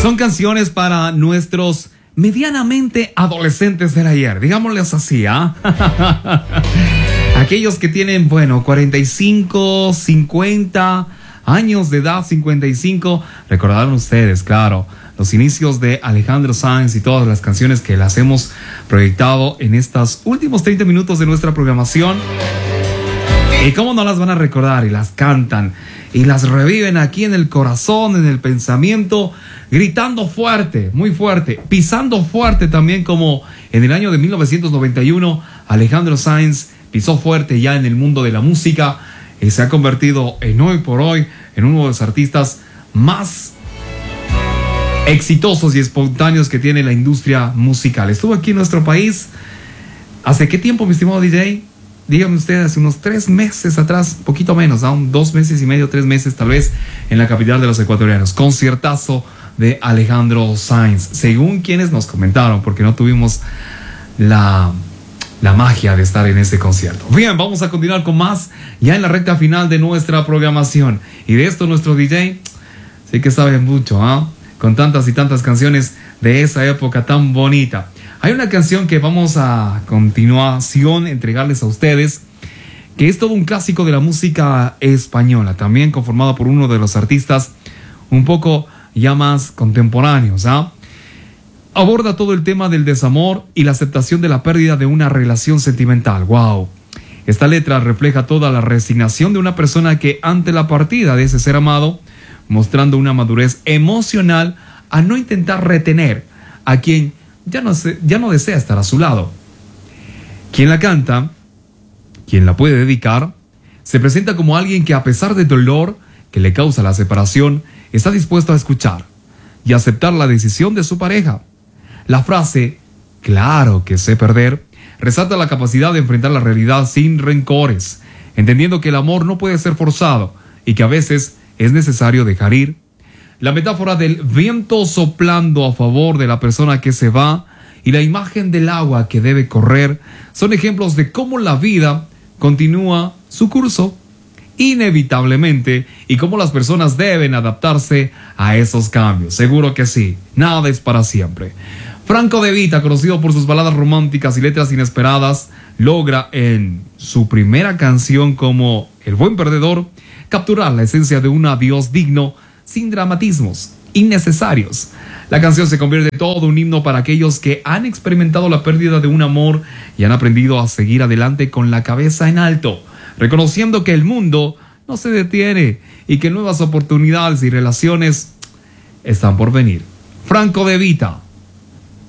Son canciones para nuestros medianamente adolescentes del ayer, digámosles así, ¿ah? Aquellos que tienen, 45, 50 años de edad, 55, recordarán ustedes, claro, los inicios de Alejandro Sanz y todas las canciones que las hemos proyectado en estos últimos 30 minutos de nuestra programación. Y cómo no las van a recordar, y las cantan y las reviven aquí en el corazón, en el pensamiento, gritando fuerte, muy fuerte, pisando fuerte también, como en el año de 1991 Alejandro Sanz pisó fuerte ya en el mundo de la música y se ha convertido en hoy por hoy en uno de los artistas más exitosos y espontáneos que tiene la industria musical. Estuvo aquí en nuestro país. ¿Hace qué tiempo, mi estimado DJ? Díganme ustedes, hace unos 3 meses atrás, poquito menos, aún 2 meses y medio, 3 meses tal vez, en la capital de los ecuatorianos. Conciertazo de Alejandro Sanz, según quienes nos comentaron, porque no tuvimos la magia de estar en ese concierto. Bien, vamos a continuar con más, ya en la recta final de nuestra programación. Y de esto nuestro DJ sí que sabe mucho, ¿ah? Con tantas y tantas canciones de esa época tan bonita. Hay una canción que vamos a continuación entregarles a ustedes, que es todo un clásico de la música española, también conformada por uno de los artistas un poco ya más contemporáneos, ¿ah? Aborda todo el tema del desamor y la aceptación de la pérdida de una relación sentimental. ¡Wow! Esta letra refleja toda la resignación de una persona que, ante la partida de ese ser amado, mostrando una madurez emocional a no intentar retener a quien ya no desea estar a su lado. Quien la canta, quien la puede dedicar, se presenta como alguien que, a pesar del dolor que le causa la separación, está dispuesto a escuchar y aceptar la decisión de su pareja. La frase, claro que sé perder, resalta la capacidad de enfrentar la realidad sin rencores, entendiendo que el amor no puede ser forzado y que a veces es necesario dejar ir. La metáfora del viento soplando a favor de la persona que se va y la imagen del agua que debe correr son ejemplos de cómo la vida continúa su curso inevitablemente y cómo las personas deben adaptarse a esos cambios. Seguro que sí, nada es para siempre. Franco De Vita, conocido por sus baladas románticas y letras inesperadas, logra en su primera canción como El Buen Perdedor capturar la esencia de un adiós digno, sin dramatismos innecesarios. La canción se convierte en todo un himno para aquellos que han experimentado la pérdida de un amor y han aprendido a seguir adelante con la cabeza en alto, reconociendo que el mundo no se detiene y que nuevas oportunidades y relaciones están por venir. Franco De Vita,